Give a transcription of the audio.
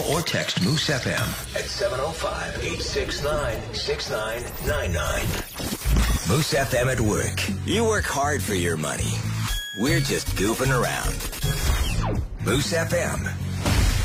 Call or text Moose FM at 705-869-6999. Moose FM at work. You work hard for your money. We're just goofing around. Moose FM.